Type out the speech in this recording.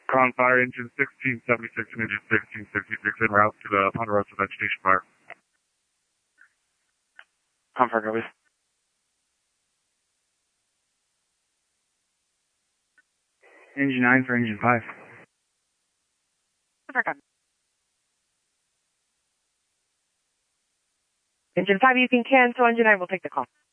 On fire, engine 1676 and engine 1666 en route to the Ponderosa vegetation fire. On fire, copy. Engine 9 for engine 5. Engine 5, you can cancel. Engine 9 will take the call.